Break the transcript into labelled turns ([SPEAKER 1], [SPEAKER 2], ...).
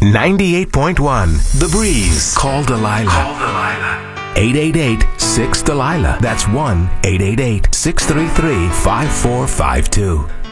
[SPEAKER 1] 98.1 The Breeze. Call Delilah. 888-6-DELILAH. That's 1-888-633-5452.